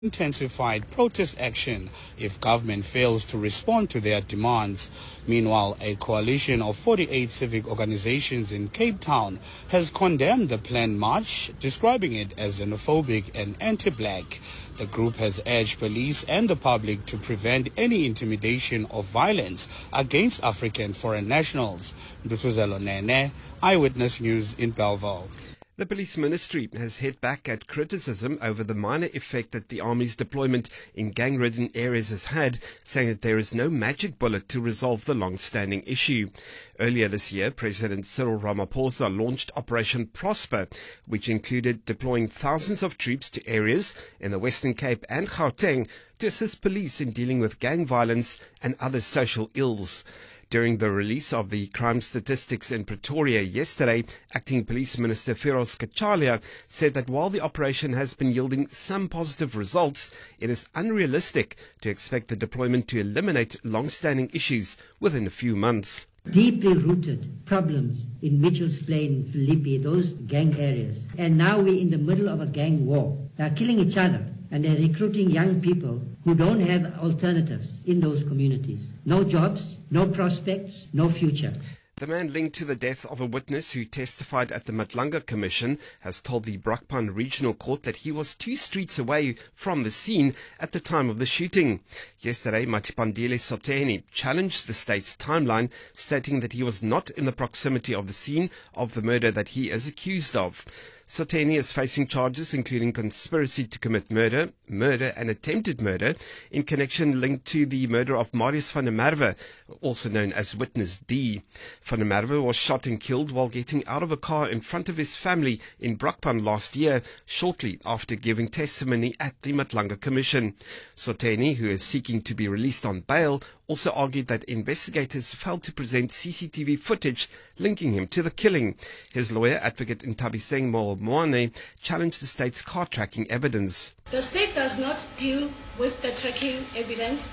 intensified protest action if government fails to respond to their demands. Meanwhile, a coalition of 48 civic organizations in Cape Town has condemned the planned march, describing it as xenophobic and anti-black. The group has urged police and the public to prevent any intimidation or violence against African foreign nationals. Ndutuzelo Nene, Eyewitness News in Belleville. The police ministry has hit back at criticism over the minor effect that the army's deployment in gang-ridden areas has had, saying that there is no magic bullet to resolve the long-standing issue. Earlier this year, President Cyril Ramaphosa launched Operation Prosper, which included deploying thousands of troops to areas in the Western Cape and Gauteng to assist police in dealing with gang violence and other social ills. During the release of the crime statistics in Pretoria yesterday, Acting Police Minister Firoz Kachalia said that while the operation has been yielding some positive results, it is unrealistic to expect the deployment to eliminate long-standing issues within a few months. Deeply rooted problems in Mitchell's Plain, Philippi, those gang areas. And now we're in the middle of a gang war. They're killing each other and they're recruiting young people who don't have alternatives in those communities. No jobs, no prospects, no future. The man linked to the death of a witness who testified at the Matlanga Commission has told the Brakpan Regional Court that he was 2 streets away from the scene at the time of the shooting. Yesterday, Matipandile Soteni challenged the state's timeline, stating that he was not in the proximity of the scene of the murder that he is accused of. Soteni is facing charges including conspiracy to commit murder and attempted murder in connection linked to the murder of Marius van der Merwe, also known as Witness D. Van der Merwe was shot and killed while getting out of a car in front of his family in Brakpan last year, shortly after giving testimony at the Matlanga Commission. Soteni, who is seeking to be released on bail, also argued that investigators failed to present CCTV footage linking him to the killing. His lawyer, Advocate Ntabiseng Moane, challenged the state's car tracking evidence. The state does not deal with the tracking evidence.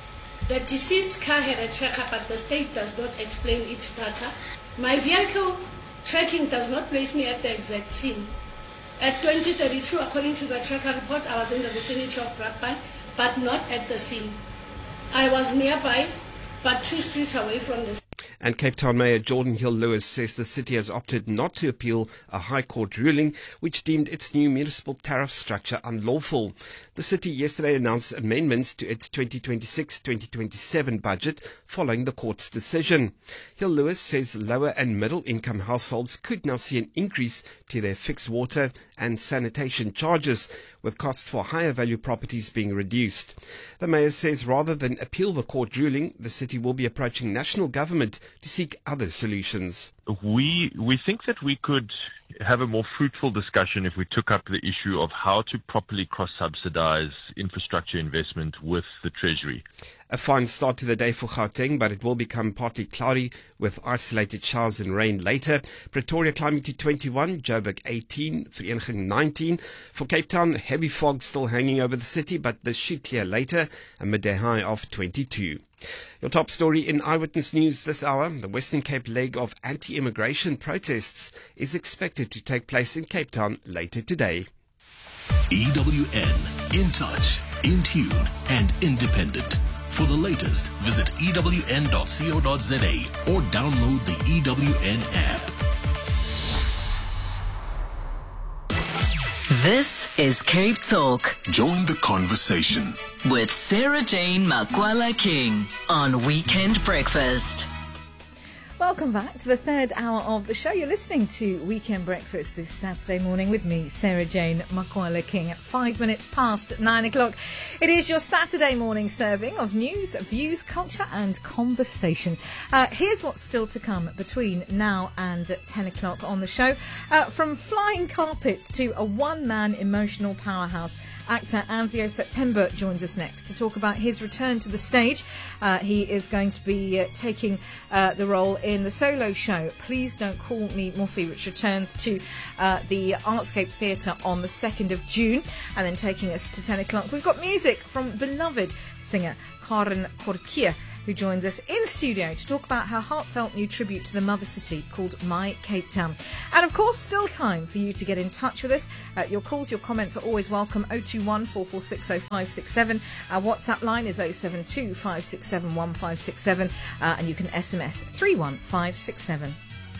The deceased car had a tracker, but the state does not explain its data. My vehicle tracking does not place me at the exact scene. At 2032, according to the tracker report, I was in the vicinity of Brakpan, but not at the scene. I was nearby, but 2 streets away from the scene. And Cape Town Mayor Jordan Hill-Lewis says the city has opted not to appeal a High Court ruling which deemed its new municipal tariff structure unlawful. The city yesterday announced amendments to its 2026-2027 budget following the court's decision. Hill-Lewis says lower and middle income households could now see an increase to their fixed water and sanitation charges, with costs for higher value properties being reduced. The mayor says rather than appeal the court ruling, the city will be approaching national government to seek other solutions. We think that we could have a more fruitful discussion if we took up the issue of how to properly cross-subsidize infrastructure investment with the Treasury. A fine start to the day for Gauteng, but it will become partly cloudy with isolated showers and rain later. Pretoria climbing to 21, Joburg 18, Vereeniging 19. For Cape Town, heavy fog still hanging over the city, but this should clear later, a midday high of 22. Your top story in Eyewitness News this hour: the Western Cape leg of anti-immigration protests is expected to take place in Cape Town later today. EWN, in touch, in tune and independent. For the latest, visit ewn.co.za or download the EWN app. This is Cape Talk Join the conversation with Sarah Jane Makwala King on Weekend Breakfast. Welcome back to the third hour of the show. You're listening to Weekend Breakfast this Saturday morning with me, Sarah Jane Makwala King, at 5 minutes past 9 o'clock. It is your Saturday morning serving of news, views, culture and conversation. Here's what's still to come between now and 10 o'clock on the show. From flying carpets to a one-man emotional powerhouse, actor Anzio September joins us next to talk about his return to the stage. He is going to be taking the role in the solo show Please Don't Call Me Muffy, which returns to the Artscape Theatre on the 2nd of June, and then taking us to 10 o'clock. We've got music from beloved singer Karen Korkia who joins us in studio to talk about her heartfelt new tribute to the mother city called My Cape Town. And of course, still time for you to get in touch with us. Your calls, your comments are always welcome. 021 446 0567. Our WhatsApp line is 072 567 1567. And you can SMS 31567.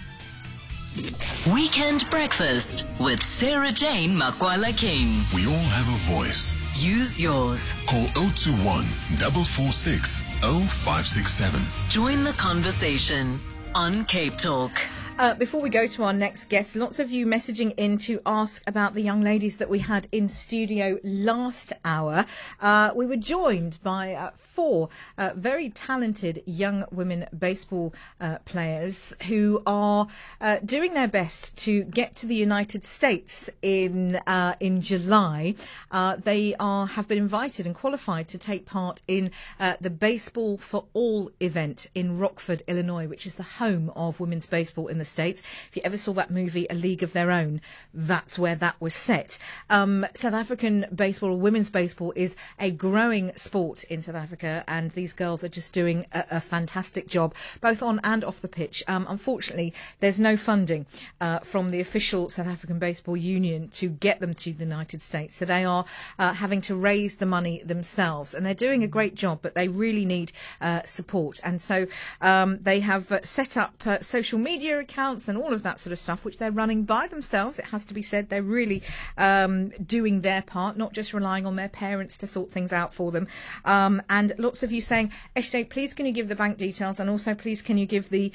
Weekend Breakfast with Sarah Jane Makwala King. We all have a voice. Use yours. Call 021 446 0567. Join the conversation on Cape Talk. Before we go to our next guest, lots of you messaging in to ask about the young ladies that we had in studio last hour. We were joined by 4 very talented young women baseball players who are doing their best to get to the United States in July. They have been invited and qualified to take part in the Baseball for All event in Rockford, Illinois, which is the home of women's baseball in the States. If you ever saw that movie A League of Their Own, that's where that was set. South African baseball, or women's baseball, is a growing sport in South Africa, and these girls are just doing a fantastic job both on and off the pitch. Unfortunately, there's no funding from the official South African Baseball Union to get them to the United States, so they are having to raise the money themselves, and they're doing a great job, but they really need support. And so they have set up social media accounts and all of that sort of stuff, which they're running by themselves. It has to be said, they're really doing their part, not just relying on their parents to sort things out for them. And lots of you saying, SJ, please can you give the bank details, and also please can you give the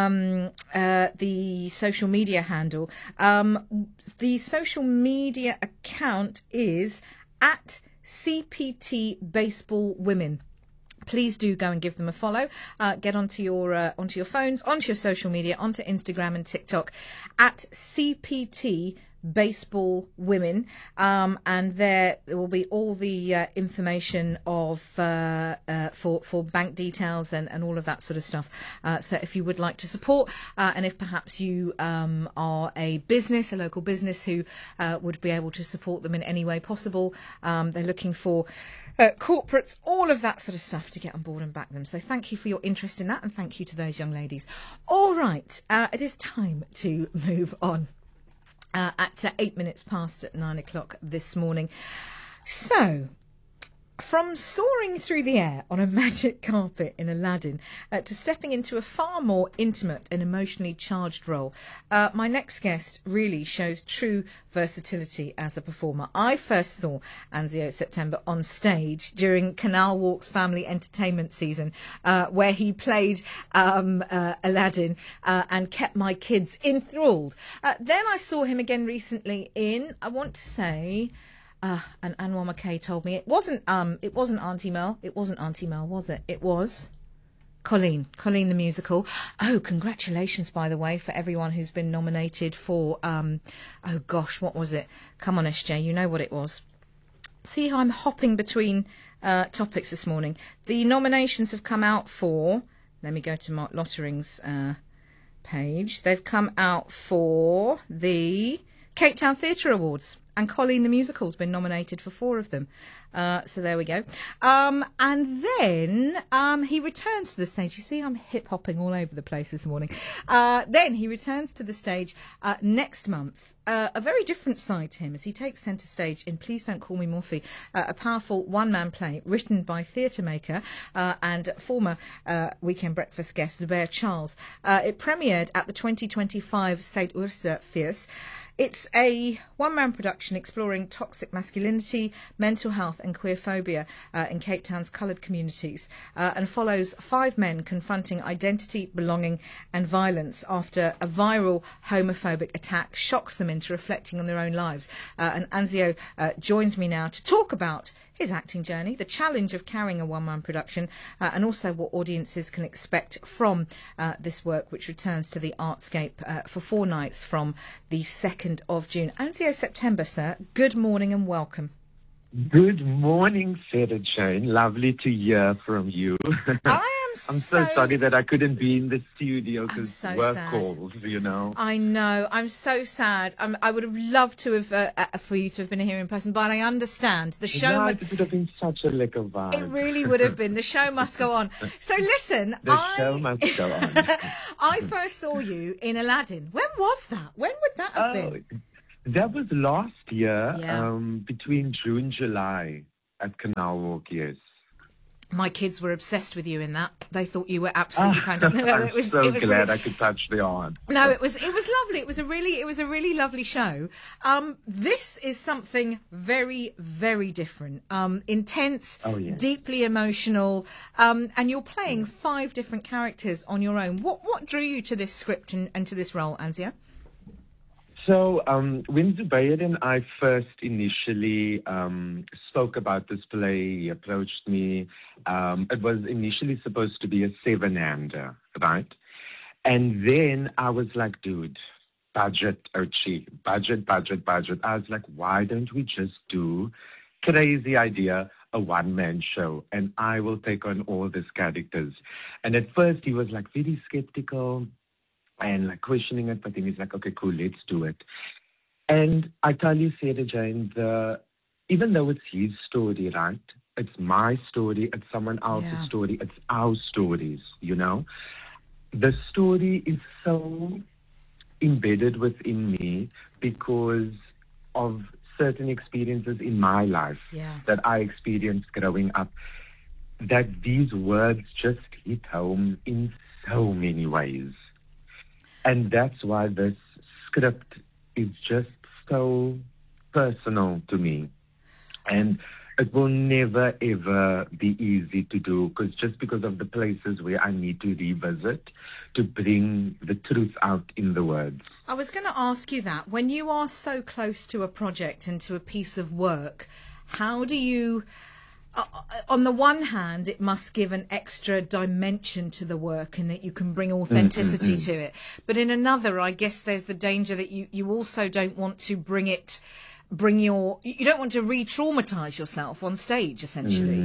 social media handle. The social media account is at CPT Baseball Women. Please do go and give them a follow. Get onto your phones, onto your social media, onto Instagram and TikTok at CPT Baseball Women, and there will be all the information of for bank details and all of that sort of stuff. So if you would like to support, and if perhaps you are a local business who would be able to support them in any way possible, they're looking for corporates, all of that sort of stuff to get on board and back them. So thank you for your interest in that, and thank you to those young ladies. All right, it is time to move on. At 8 minutes past 9 o'clock this morning. So, from soaring through the air on a magic carpet in Aladdin to stepping into a far more intimate and emotionally charged role, my next guest really shows true versatility as a performer. I first saw Anzio September on stage during Canal Walk's family entertainment season, where he played Aladdin and kept my kids enthralled. Then I saw him again recently in, I want to say... and Anwar McKay told me it wasn't Auntie Mel. It wasn't Auntie Mel, was it? It was Colleen the musical. Oh, congratulations, by the way, for everyone who's been nominated for, oh gosh, what was it? Come on, SJ, you know what it was. See how I'm hopping between topics this morning. The nominations have come out for, let me go to Mark Lottering's page. They've come out for the Cape Town Theatre Awards. And Colleen the Musical's been nominated for 4 of them. So there we go. And then he returns to the stage. You see, I'm hip-hopping all over the place this morning. Then he returns to the stage next month. A very different side to him as he takes centre stage in Please Don't Call Me Morphy, a powerful one-man play written by theatre maker and former Weekend Breakfast guest Zubair Charles. It premiered at the 2025 St. Ursa Fierce. It's a one-man production exploring toxic masculinity, mental health and queerphobia in Cape Town's coloured communities, and follows 5 men confronting identity, belonging and violence after a viral homophobic attack shocks them into reflecting on their own lives. And Anzio joins me now to talk about his acting journey, the challenge of carrying a one-man production, and also what audiences can expect from this work, which returns to the Artscape for 4 nights from the 2nd of June. Anzio September, sir, good morning and welcome. Good morning, Sarah Jane. Lovely to hear from you. I am I'm so sorry that I couldn't be in the studio because so work sad. calls, you know. I know. I'm so sad. I would have loved to have for you to have been here in person, but I understand the show Right, it would have been such a lekker vibe. It really would have been. The show must go on. So listen, show must go on. I first saw you in Aladdin. When was that? When would that have been? That was last year, Yeah. between June and July at Canal Walk, yes. My kids were obsessed with you in that. They thought you were absolutely fantastic. No, I'm so glad I could touch their arm. No, it was lovely. It was a really lovely show. This is something very, very different. Intense, deeply emotional, and you're playing 5 different characters on your own. What drew you to this script and to this role, Anzia? So when Zubair and I first initially spoke about this play, he approached me. It was initially supposed to be a 7-hander, right? And then I was like, dude, budget, Ochi, budget. I was like, why don't we just do, crazy idea, a one-man show, and I will take on all these characters. And at first he was like very skeptical and like questioning it, but then he's like, okay, cool, let's do it. And I tell you, Sarah Jane, even though it's his story, right? It's my story, it's someone else's story, it's our stories, you know? The story is so embedded within me because of certain experiences in my life that I experienced growing up, that these words just hit home in so many ways. And that's why this script is just so personal to me. And it will never, ever be easy to do because of the places where I need to revisit to bring the truth out in the words. I was going to ask you that. When you are so close to a project and to a piece of work, how do you... on the one hand, it must give an extra dimension to the work and that you can bring authenticity to it. But in another, I guess there's the danger that you also don't want to you don't want to re-traumatize yourself on stage, essentially.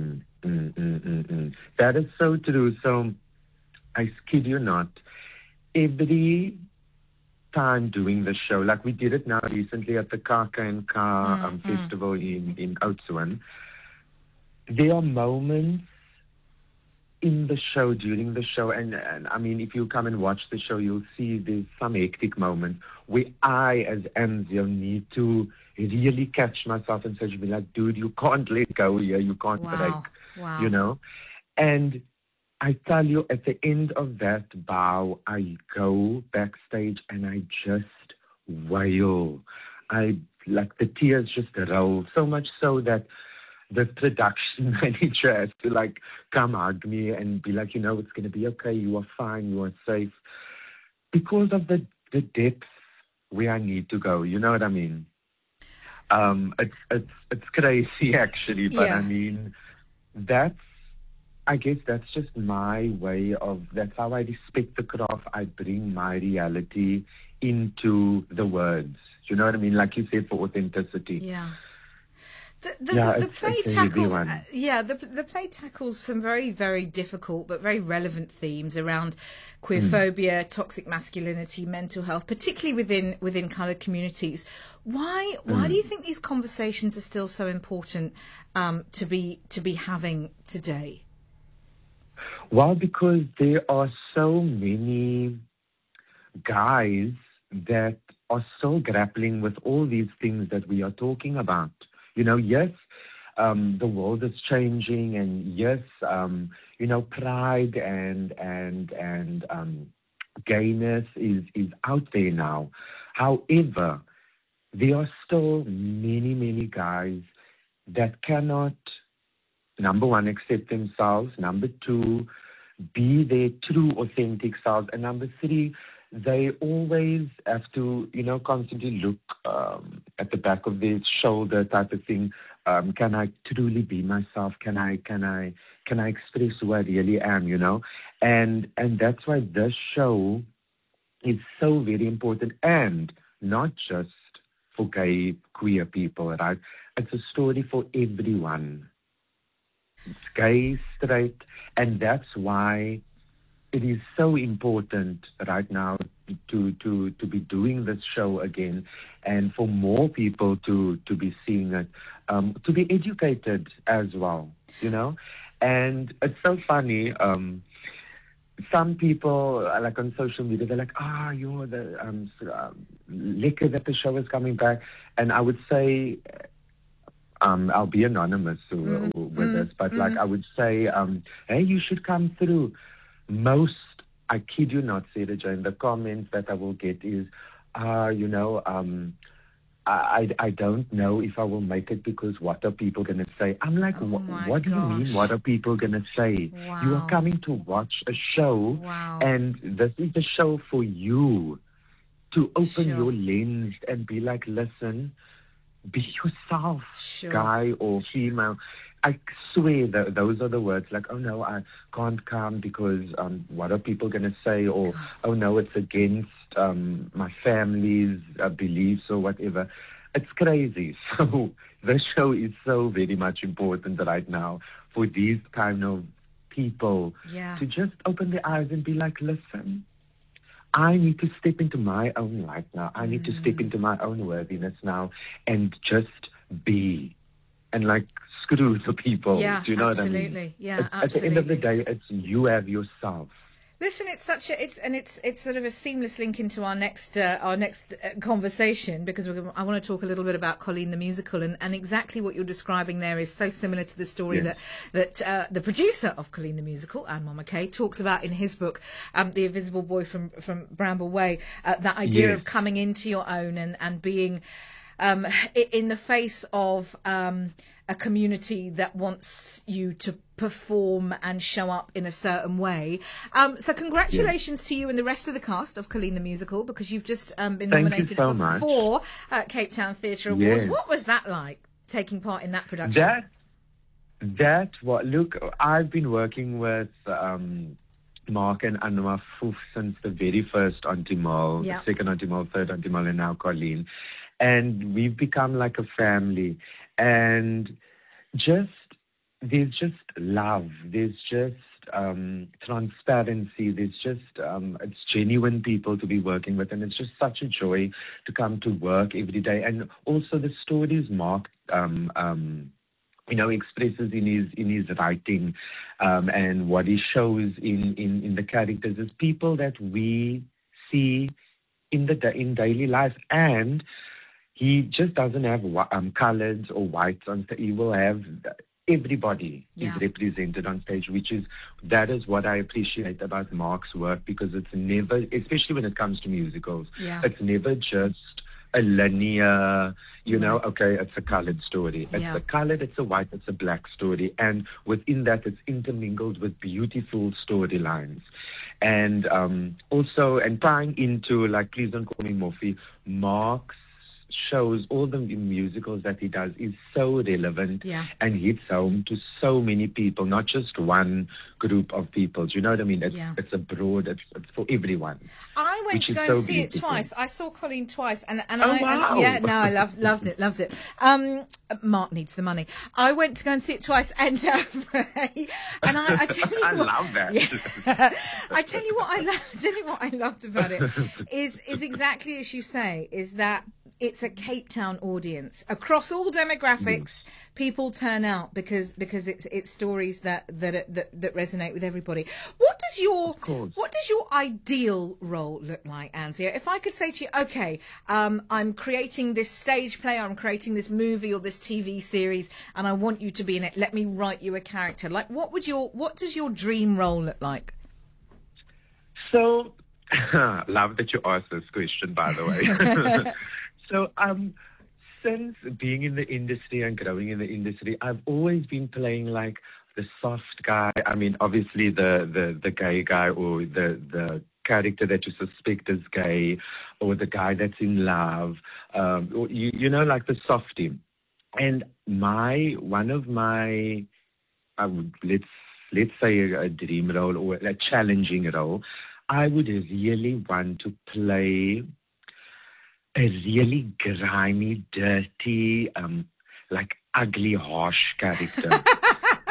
That is so true. So I kid you not, every time doing the show, like we did it now recently at the Kaka and Ka festival in Oudtshoorn, there are moments in the show, during the show, and I mean, if you come and watch the show, you'll see there's some hectic moments where I, as Anzia, need to really catch myself and say, be like, dude, you can't let go here, you can't break, you know? And I tell you, at the end of that bow, I go backstage and I just wail. Like the tears just roll, so much so that the production manager has to like come hug me and be like, you know, it's going to be okay. You are fine. You are safe. Because of the depth where I need to go. You know what I mean? It's crazy actually, but I mean, I guess that's just my way that's how I respect the craft. I bring my reality into the words. You know what I mean? Like you said, for authenticity. Yeah. The play tackles, the play tackles some very, very difficult but very relevant themes around queerphobia, toxic masculinity, mental health, particularly within coloured communities. Why do you think these conversations are still so important to be having today? Well, because there are so many guys that are still grappling with all these things that we are talking about. You know, yes, the world is changing, and yes, you know, pride and gayness is out there now. However, there are still many, many guys that cannot, number one, accept themselves. Number two, be their true, authentic selves. And number three, they always have to, you know, constantly look at the back of their shoulder type of thing. Can I truly be myself? Can I express who I really am, you know? And that's why this show is so very important, and not just for gay, queer people, right? It's a story for everyone. gay, straight, and that's why it is so important right now to be doing this show again, and for more people to be seeing it, to be educated as well, you know. And it's so funny. Some people, like on social media, they're like, you're the liquor that the show is coming back. And I would say, I'll be anonymous with this, but like I would say, hey, you should come through. Most, I kid you not, Sarah Jane, the comments that I will get is, I don't know if I will make it because what are people going to say? I'm like, what do you mean? What are people going to say? Wow. You are coming to watch a show, and this is a show for you to open your lens and be like, listen, be yourself, guy or female. I swear that those are the words, like, oh no, I can't come because what are people going to say? Or, oh no, it's against my family's beliefs or whatever. It's crazy. So the show is so very much important right now for these kind of people to just open their eyes and be like, listen, I need to step into my own light now. I need to step into my own worthiness now and just be. And like, screw the people. Yeah, do you know absolutely. what I mean? Yeah, absolutely. At the end of the day, it's you have yourself. Listen, it's sort of a seamless link into our next conversation, because I want to talk a little bit about Colleen the musical, and exactly what you're describing there is so similar to the story that the producer of Colleen the musical, Anne McKay, talks about in his book, The Invisible Boy from Bramble Way. That idea of coming into your own and being in the face of a community that wants you to perform and show up in a certain way. So congratulations to you and the rest of the cast of Colleen the musical, because you've just been nominated for 4 Cape Town Theatre Awards. What was that like, taking part in that production? Look, I've been working with Mark and Anwar Fouf since the very first Auntie Mal, the second Auntie Mal, third Auntie Mal, and now Colleen. And we've become like a family. And there's just love. There's just transparency. There's just, it's genuine people to be working with. And it's just such a joy to come to work every day. And also the stories Mark, expresses in his writing, and what he shows in the characters is people that we see in daily life. And he just doesn't have colors or whites on stage. He will have everybody is represented on stage, that is what I appreciate about Mark's work, because it's never, especially when it comes to musicals, it's never just a linear, okay, it's a colored story. It's a colored, it's a white, it's a black story. And within that, it's intermingled with beautiful storylines. And also, and tying into, like, Please Don't Call Me Morphy, Mark's shows, all the musicals that he does, is so relevant and hits home to so many people, not just one group of people. Do you know what I mean? It's a broad, it's for everyone. I went to go and see it twice. I saw Colleen twice, and wow. I loved it. Mark needs the money. I went to go and see it twice, and I tell you I what, love that. I tell you what I loved about it is exactly as you say, is that it's a Cape Town audience across all demographics. People turn out because it's stories that resonate with everybody. What does your ideal role look like, Anzia? If I could say to you, okay, I'm creating this stage play, or I'm creating this movie or this TV series, and I want you to be in it. Let me write you a character. Like, what does your dream role look like? So, love that you asked this question, by the way. So, since being in the industry and growing in the industry, I've always been playing like the soft guy. I mean, obviously the gay guy, or the character that you suspect is gay, or the guy that's in love, or like the softie. And one of my, let's say a dream role or a challenging role, I would really want to play a really grimy, dirty, like ugly, harsh character.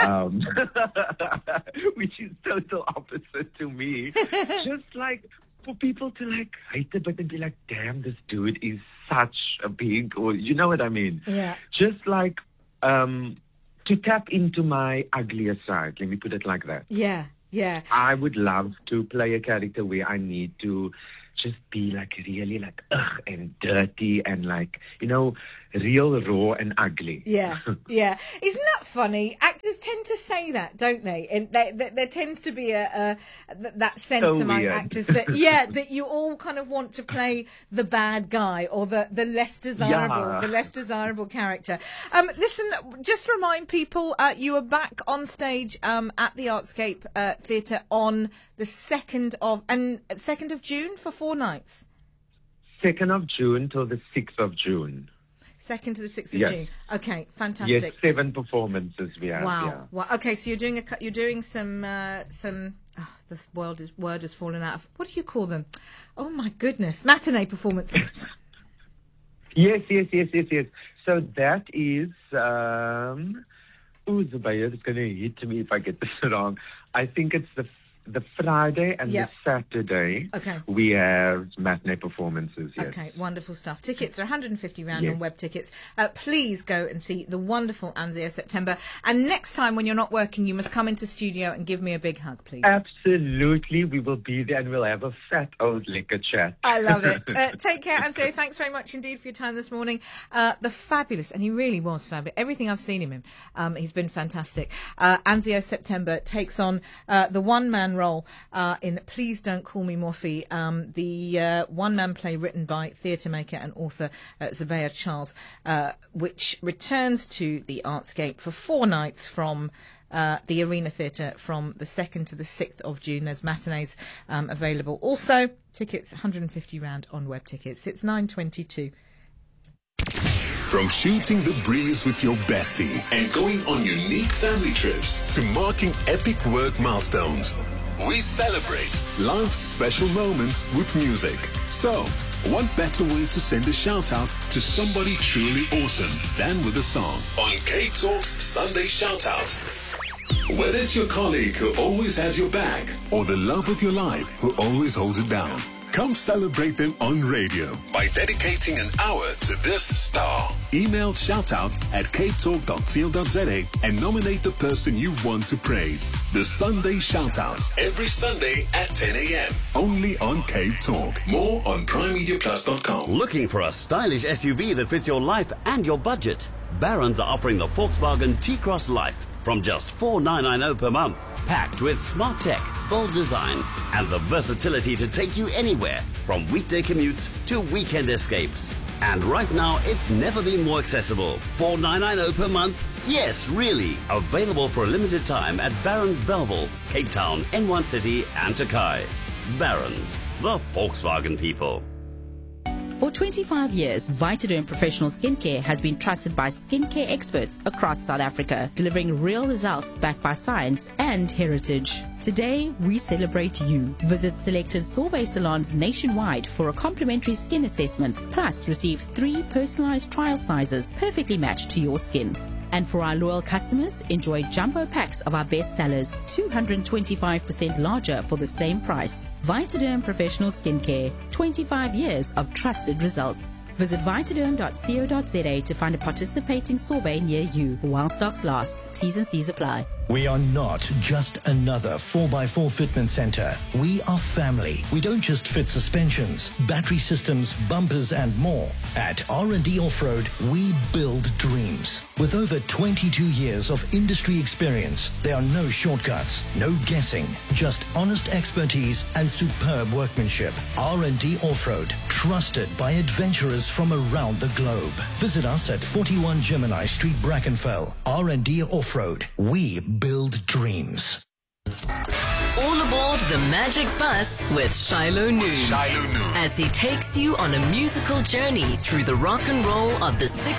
which is total opposite to me. Just like for people to like hate a bit and be like, damn, this dude is such a big, or you know what I mean? Yeah. Just like to tap into my uglier side. Let me put it like that. Yeah. Yeah. I would love to play a character where I need to just be like really like ugh and dirty and like, you know, real raw and ugly. Yeah, yeah. Isn't that funny? Actors tend to say that, don't they? And there tends to be that sense So among weird. actors that that you all kind of want to play the bad guy or the less desirable character. Listen, just remind people, you are back on stage at the Artscape Theatre on the 2nd of June for 4 nights. 2nd of June till the 6th of June. 2nd to the 6th of Yes. June. Okay, fantastic. Yes, 7 performances we have. Wow. Yeah. Wow. Okay, so you're doing some the word has fallen out of, what do you call them? Oh my goodness, matinee performances. Yes. So that is Zubair is going to hit me if I get this wrong. I think it's the Friday and Yep. the Saturday. Okay. We have matinee performances. Yes. Okay, wonderful stuff. Tickets are 150 rand Yes. on web tickets. Please go and see the wonderful Anzio September. And next time when you're not working, you must come into studio and give me a big hug, please. Absolutely, we will be there and we'll have a fat old liquor chat. I love it. Take care, Anzio. Thanks very much indeed for your time this morning. The fabulous, and he really was fabulous. Everything I've seen him in, he's been fantastic. Anzio September takes on the one-man role in Please Don't Call Me Morphy, the one-man play written by theatre maker and author Zubair Charles, which returns to the Artscape for 4 nights from the Arena Theatre from the 2nd to the 6th of June. There's matinees available. Also, tickets 150 rand on web tickets. It's 9:22. From shooting the breeze with your bestie and going on unique family trips to marking epic work milestones, we celebrate life's special moments with music. So, what better way to send a shout out to somebody truly awesome than with a song on K-Talk's Sunday Shout Out? Whether it's your colleague who always has your back or the love of your life who always holds it down, come celebrate them on radio by dedicating an hour to this star. Email shoutout@ktalk.co.za and nominate the person you want to praise. The Sunday Shoutout, every Sunday at 10 a.m. Only on Cape Talk. More on primemediaplus.com. Looking for a stylish SUV that fits your life and your budget? Barron's are offering the Volkswagen T-Cross Life from just $4,990 per month. Packed with smart tech, bold design, and the versatility to take you anywhere, from weekday commutes to weekend escapes. And right now, it's never been more accessible. $4,990 per month? Yes, really. Available for a limited time at Barron's Belleville, Cape Town, N1 City, and Takai. Barron's, the Volkswagen people. For 25 years, Vitaderm Professional Skincare has been trusted by skincare experts across South Africa, delivering real results backed by science and heritage. Today, we celebrate you. Visit selected sorbet salons nationwide for a complimentary skin assessment, plus receive 3 personalized trial sizes perfectly matched to your skin. And for our loyal customers, enjoy jumbo packs of our best sellers, 225% larger for the same price. Vitaderm Professional Skincare, 25 years of trusted results. Visit vitaderm.co.za to find a participating sorbet near you. While stocks last, T's and C's apply. We are not just another 4x4 fitment center. We are family. We don't just fit suspensions, battery systems, bumpers, and more. At R&D Off-Road, we build dreams. With over 22 years of industry experience, there are no shortcuts, no guessing, just honest expertise and superb workmanship. R&D Off-Road, trusted by adventurers from around the globe. Visit us at 41 Gemini Street, Brackenfell. R&D Off-Road, we build dreams. All aboard the Magic Bus with Shiloh Noon. As he takes you on a musical journey through the rock and roll of the 60s.